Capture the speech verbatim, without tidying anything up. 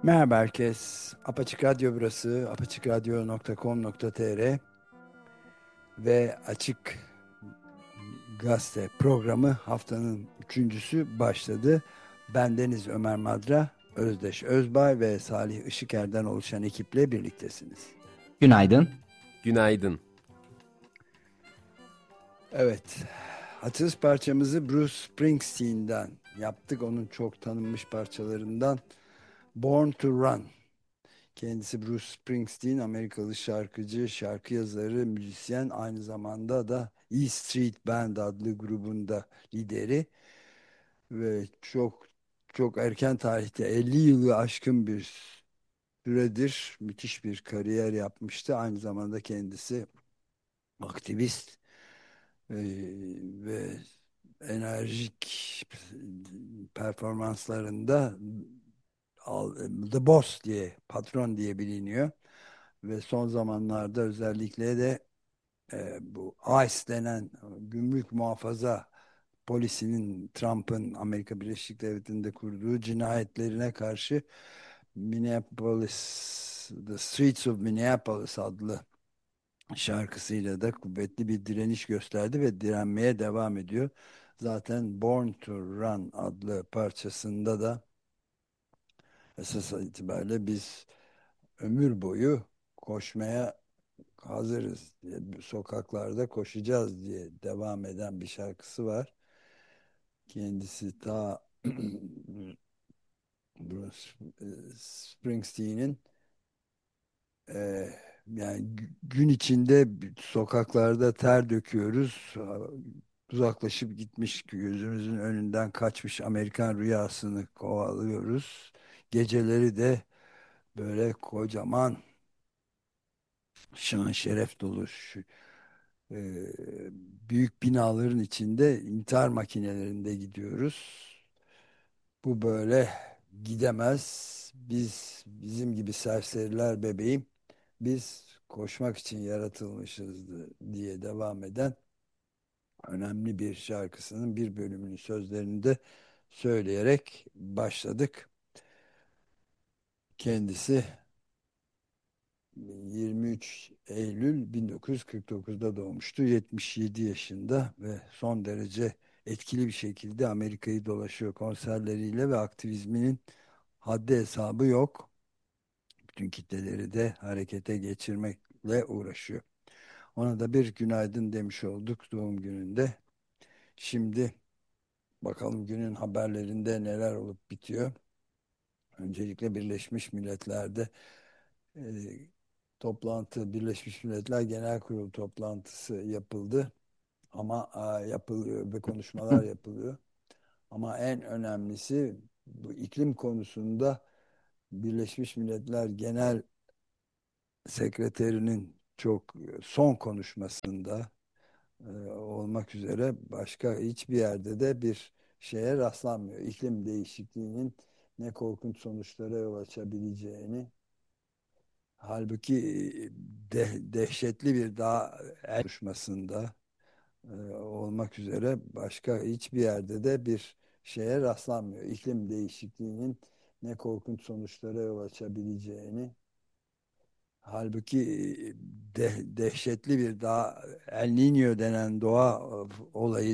Merhaba herkes. Apaçık Radyo burası. apaçıkradyo nokta com nokta tr ve Açık Gazete programı haftanın üçüncüsü başladı. Bendeniz Ömer Madra, Özdeş Özbay ve Salih Işıker'den oluşan ekiple birliktesiniz. Günaydın. Günaydın. Evet, açılış parçamızı Bruce Springsteen'den yaptık. Onun çok tanınmış parçalarından Born to Run. Kendisi Bruce Springsteen, Amerikalı şarkıcı, şarkı yazarı, müzisyen, aynı zamanda da E Street Band adlı grubunda lideri ve çok çok erken tarihte elli yılı aşkın bir süredir müthiş bir kariyer yapmıştı. Aynı zamanda kendisi aktivist e, ve enerjik performanslarında Al- The Boss diye, patron diye biliniyor. Ve son zamanlarda özellikle de e, bu ICE denen gümrük muhafaza polisinin Trump'ın Amerika Birleşik Devletleri'nde kurduğu cinayetlerine karşı Minneapolis, The Streets of Minneapolis adlı şarkısıyla da kuvvetli bir direniş gösterdi ve direnmeye devam ediyor. Zaten Born to Run adlı parçasında da esas itibariyle biz ömür boyu koşmaya hazırız diye, sokaklarda koşacağız diye devam eden bir şarkısı var. Kendisi ta Bruce e, Springsteen'in e, yani gü- gün içinde sokaklarda ter döküyoruz. Uzaklaşıp gitmiş, gözümüzün önünden kaçmış Amerikan rüyasını kovalıyoruz. Geceleri de böyle kocaman şan şeref dolu şu, e, büyük binaların içinde intihar makinelerinde gidiyoruz. Bu böyle gidemez. Biz bizim gibi serseriler bebeğim. Biz koşmak için yaratılmışız diye devam eden önemli bir şarkısının bir bölümünün sözlerini de söyleyerek başladık. Kendisi yirmi üç Eylül bin dokuz yüz kırk dokuzda doğmuştu. yetmiş yedi yaşında ve son derece etkili bir şekilde Amerika'yı dolaşıyor konserleriyle ve aktivizminin haddi hesabı yok. Bütün kitleleri de harekete geçirmekle uğraşıyor. Ona da bir günaydın demiş olduk doğum gününde. Şimdi bakalım günün haberlerinde neler olup bitiyor. Öncelikle Birleşmiş Milletler'de e, toplantı, Birleşmiş Milletler Genel Kurulu toplantısı yapıldı. Ama e, yapılıyor ve konuşmalar yapılıyor. Ama en önemlisi bu iklim konusunda Birleşmiş Milletler Genel Sekreterinin çok son konuşmasında e, olmak üzere başka hiçbir yerde de bir şeye rastlanmıyor. İklim değişikliğinin ne korkunç sonuçlara yol açabileceğini, halbuki e, de, dehşetli bir dağ oluşmasında e, olmak üzere başka hiçbir yerde de bir şeye rastlanmıyor. İklim değişikliğinin ne korkunç sonuçlara yol açabileceğini, halbuki e, de, dehşetli bir dağ, El Niño denen doğa e, olayı